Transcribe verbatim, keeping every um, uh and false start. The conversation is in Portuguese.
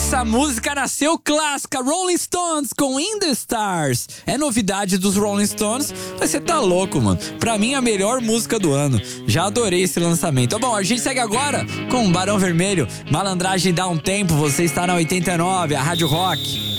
Essa música nasceu clássica, Rolling Stones com In The Stars. É novidade dos Rolling Stones, mas você tá louco, mano. Pra mim, a melhor música do ano. Já adorei esse lançamento. Bom, a gente segue agora com Barão Vermelho. Malandragem dá um tempo, você está na oitenta e nove, a Rádio Rock.